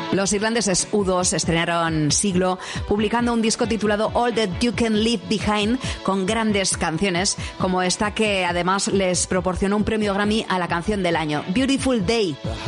Los irlandeses U2 estrenaron Siglo, publicando un disco titulado All That You Can Leave Behind, con grandes canciones, como esta que además les proporcionó un premio Grammy a la canción del año, Beautiful Day.